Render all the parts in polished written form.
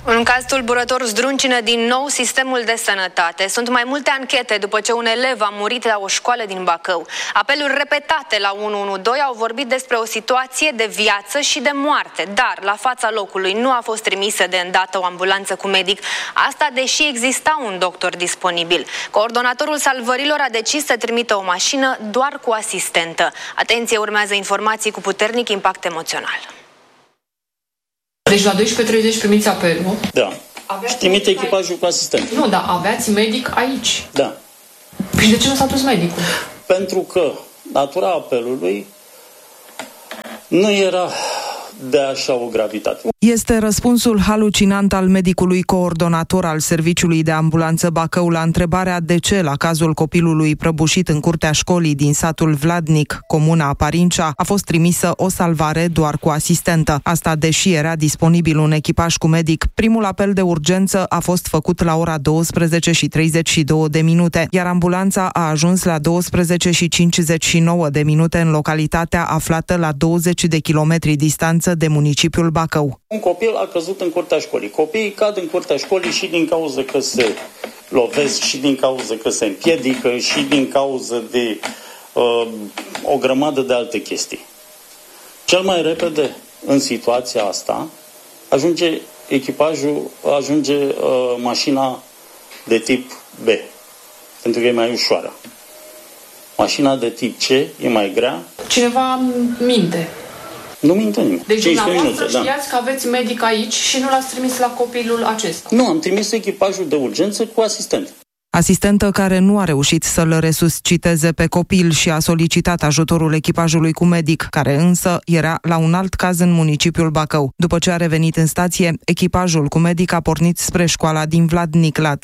Un caz tulburător zdruncină din nou sistemul de sănătate. Sunt mai multe anchete după ce un elev a murit la o școală din Bacău. Apeluri repetate la 112 au vorbit despre o situație de viață și de moarte, dar la fața locului nu a fost trimisă de îndată o ambulanță cu medic. Asta deși exista un doctor disponibil. Coordonatorul salvărilor a decis să trimită o mașină doar cu asistentă. Atenție, urmează informații cu puternic impact emoțional. Deci la 12:30 primiți apelul. Da. Și trimite echipajul cu asistent. Nu, dar aveați medic aici. Da. Și de ce nu s-a dus medicul? Pentru că natura apelului nu era de așa o gravitate. Este răspunsul halucinant al medicului coordonator al Serviciului de Ambulanță Bacău la întrebarea de ce, la cazul copilului prăbușit în curtea școlii din satul Vladnic, comuna Parincea, a fost trimisă o salvare doar cu asistentă. Asta deși era disponibil un echipaj cu medic. Primul apel de urgență a fost făcut la ora 12:32, iar ambulanța a ajuns la 12:59 în localitatea aflată la 20 de kilometri distanță de municipiul Bacău. Un copil a căzut în curtea școlii. Copiii cad în curtea școlii și din cauza că se lovesc, și din cauza că se împiedică, și din cauza de o grămadă de alte chestii. Cel mai repede în situația asta ajunge echipajul, mașina de tip B, pentru că e mai ușoară. Mașina de tip C e mai grea. Cineva minte. Nu minte nimeni. Deci 15 minute, știați că aveți medic aici și nu l-ați trimis la copilul acesta? Nu, am trimis echipajul de urgență cu asistent. Asistentă care nu a reușit să-l resusciteze pe copil și a solicitat ajutorul echipajului cu medic, care însă era la un alt caz în municipiul Bacău. După ce a revenit în stație, echipajul cu medic a pornit spre școala din Vladnic la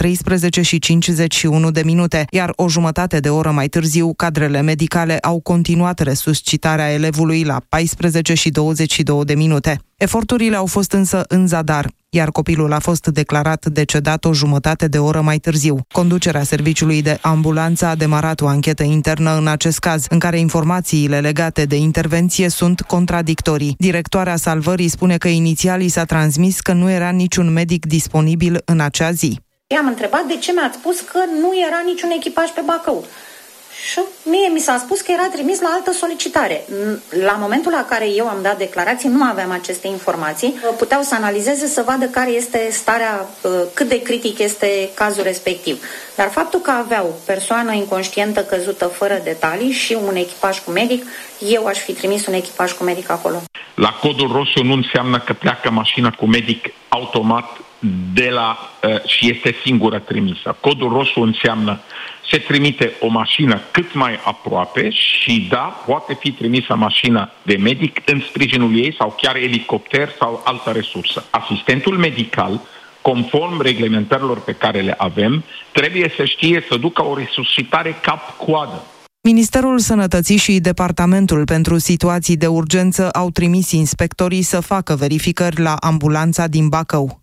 13:51, iar o jumătate de oră mai târziu, cadrele medicale au continuat resuscitarea elevului la 14:22. Eforturile au fost însă în zadar, iar copilul a fost declarat decedat o jumătate de oră mai târziu. Conducerea serviciului de ambulanță a demarat o anchetă internă în acest caz, în care informațiile legate de intervenție sunt contradictorii. Directoarea salvării spune că inițial i s-a transmis că nu era niciun medic disponibil în acea zi. I-am întrebat de ce mi-ați spus că nu era niciun echipaj pe Bacău. Și mie mi s-a spus că era trimis la altă solicitare. La momentul la care eu am dat declarații, nu aveam aceste informații. Puteau să analizeze, să vadă care este starea, cât de critic este cazul respectiv. Dar faptul că aveau persoană inconștientă căzută fără detalii și un echipaj cu medic, eu aș fi trimis un echipaj cu medic acolo. La codul roșu nu înseamnă că pleacă mașina cu medic automat și este singură trimisă. Codul roșu înseamnă se trimite o mașină cât mai aproape și da, poate fi trimisă mașina de medic în sprijinul ei sau chiar elicopter sau altă resursă. Asistentul medical, conform reglementărilor pe care le avem, trebuie să știe să ducă o resuscitare cap-coadă. Ministerul Sănătății și Departamentul pentru Situații de Urgență au trimis inspectorii să facă verificări la ambulanța din Bacău.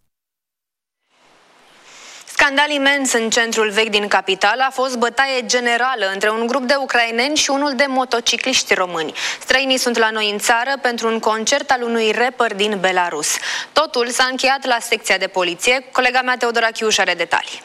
Scandal imens în centrul vechi din capitală a fost bătaie generală între un grup de ucraineni și unul de motocicliști români. Străinii sunt la noi în țară pentru un concert al unui rapper din Belarus. Totul s-a încheiat la secția de poliție. Colega mea Teodora Chiuș are detalii.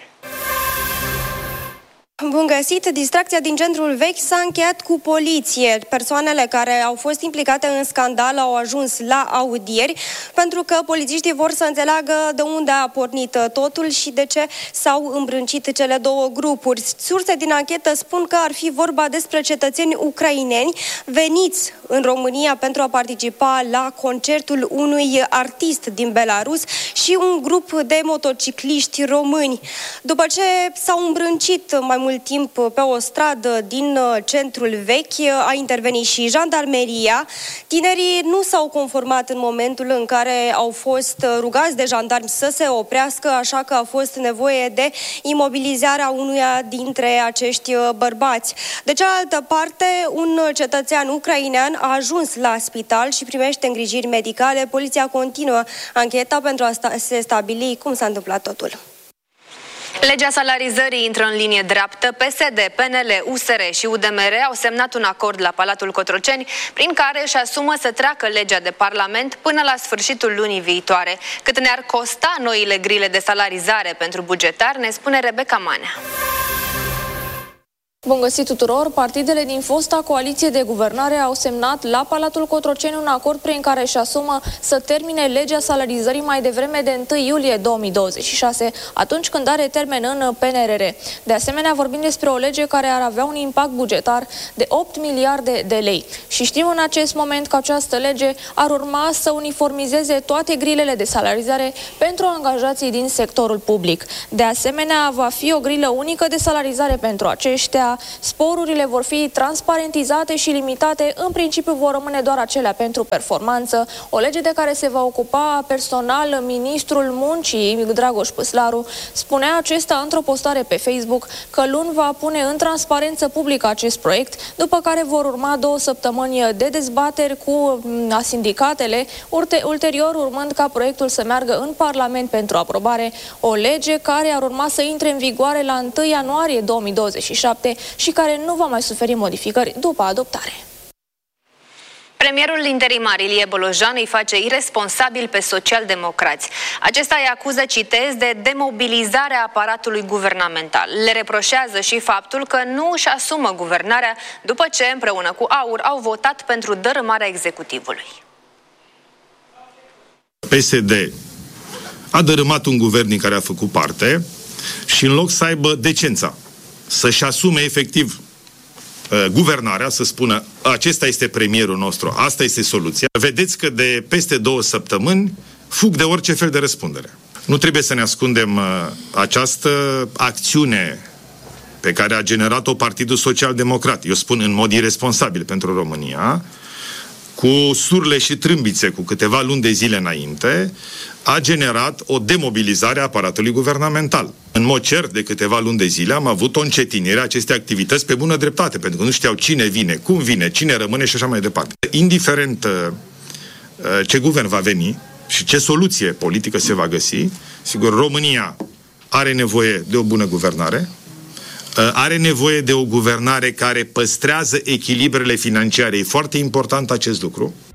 Bun găsit! Distracția din centrul vechi s-a încheiat cu poliție. Persoanele care au fost implicate în scandal au ajuns la audieri pentru că polițiștii vor să înțeleagă de unde a pornit totul și de ce s-au îmbrâncit cele două grupuri. Surse din anchetă spun că ar fi vorba despre cetățeni ucraineni veniți în România pentru a participa la concertul unui artist din Belarus și un grup de motocicliști români. După ce s-au îmbrâncit mai mult timp pe o stradă din centrul vechi, a intervenit și jandarmeria. Tinerii nu s-au conformat în momentul în care au fost rugați de jandarmi să se oprească, așa că a fost nevoie de imobilizarea unuia dintre acești bărbați. De cealaltă parte, un cetățean ucrainean a ajuns la spital și primește îngrijiri medicale. Poliția continuă ancheta pentru a se stabili cum s-a întâmplat totul. Legea salarizării intră în linie dreaptă. PSD, PNL, USR și UDMR au semnat un acord la Palatul Cotroceni prin care își asumă să treacă legea de Parlament până la sfârșitul lunii viitoare. Cât ne-ar costa noile grile de salarizare pentru bugetari, ne spune Rebecca Manea. Bun găsit tuturor! Partidele din fosta coaliție de guvernare au semnat la Palatul Cotroceni un acord prin care își asumă să termine legea salarizării mai devreme de 1 iulie 2026, atunci când are termen în PNRR. De asemenea, vorbim despre o lege care ar avea un impact bugetar de 8 miliarde de lei. Și știm în acest moment că această lege ar urma să uniformizeze toate grilele de salarizare pentru angajații din sectorul public. De asemenea, va fi o grilă unică de salarizare pentru aceștia. Sporurile vor fi transparentizate și limitate, în principiu vor rămâne doar acelea pentru performanță, o lege de care se va ocupa personal ministrul muncii, Dragoș Păslaru. Spunea acesta într-o postare pe Facebook că luni va pune în transparență publică acest proiect, după care vor urma 2 săptămâni de dezbateri cu sindicatele, ulterior urmând ca proiectul să meargă în Parlament pentru aprobare, o lege care ar urma să intre în vigoare la 1 ianuarie 2027 și care nu va mai suferi modificări după adoptare. Premierul interimar Ilie Bolojan îi face iresponsabil pe socialdemocrați. Acesta îi acuză, citez, de demobilizarea aparatului guvernamental. Le reproșează și faptul că nu își asumă guvernarea după ce, împreună cu AUR, au votat pentru dărâmarea executivului. PSD a dărâmat un guvern din care a făcut parte și în loc să aibă decența să-și asume efectiv guvernarea, să spună acesta este premierul nostru, asta este soluția. Vedeți că de peste 2 săptămâni fug de orice fel de răspundere. Nu trebuie să ne ascundem această acțiune pe care a generat-o Partidul Social-Democrat, eu spun în mod iresponsabil pentru România, cu surle și trâmbițe cu câteva luni de zile înainte, a generat o demobilizare a aparatului guvernamental. În mod cert, de câteva luni de zile am avut o încetinire a acestei activități pe bună dreptate, pentru că nu știau cine vine, cum vine, cine rămâne și așa mai departe. Indiferent ce guvern va veni și ce soluție politică se va găsi, sigur, România are nevoie de o bună guvernare, are nevoie de o guvernare care păstrează echilibrele financiare. E foarte important acest lucru.